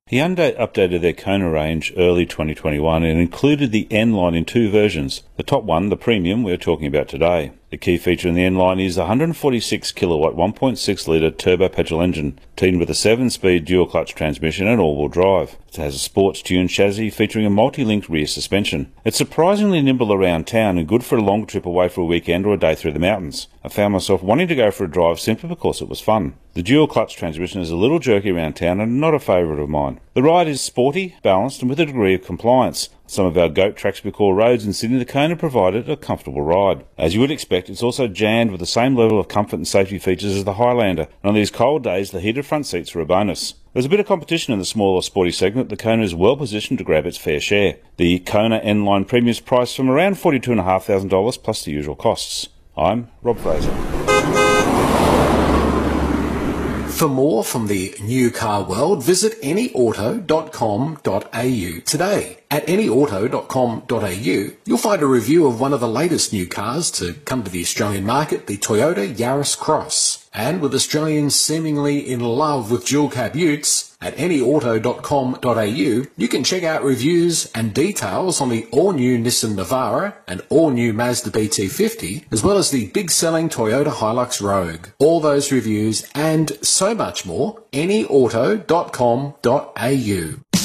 Hyundai updated their Kona range early 2021 and included the N-Line in two versions. The top one, the premium, we're talking about today. The key feature in the N-Line is the 146 kilowatt 1.6 litre turbo petrol engine, teamed with a 7-speed dual-clutch transmission and all-wheel drive. It has a sports-tuned chassis featuring a multi-linked rear suspension. It's surprisingly nimble around town and good for a long trip away for a weekend or a day through the mountains. I found myself wanting to go for a drive simply because it was fun. The dual-clutch transmission is a little jerky around town and not a favourite of mine. The ride is sporty, balanced and with a degree of compliance. Some of our goat tracks we call roads in Sydney, the Kona provided a comfortable ride. As you would expect, it's also jammed with the same level of comfort and safety features as the Highlander, and on these cold days the heated front seats are a bonus. There's a bit of competition in the smaller sporty segment. The Kona is well positioned to grab its fair share. The Kona N-Line Premium is priced from around $42,500 plus the usual costs. I'm Rob Fraser. For more from the new car world, visit anyauto.com.au today. At anyauto.com.au, you'll find a review of one of the latest new cars to come to the Australian market, the Toyota Yaris Cross. And with Australians seemingly in love with dual cab utes, at anyauto.com.au, you can check out reviews and details on the all-new Nissan Navara and all-new Mazda BT50, as well as the big-selling Toyota Hilux Rogue. All those reviews and so much more, anyauto.com.au.